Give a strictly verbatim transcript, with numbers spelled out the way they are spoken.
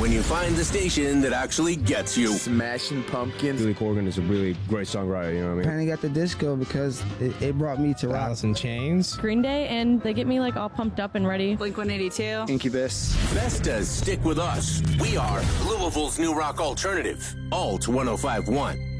when you find the station that actually gets you. Smashing Pumpkins. Billy Corgan is a really great songwriter, you know what I mean? Panic at the Disco because it, it brought me to rock. Alice in Chains. Green Day, and they get me like all pumped up and ready. Blink one eighty-two. Incubus. Festas stick with us. We are Louisville's new rock alternative. Alt one oh five point one.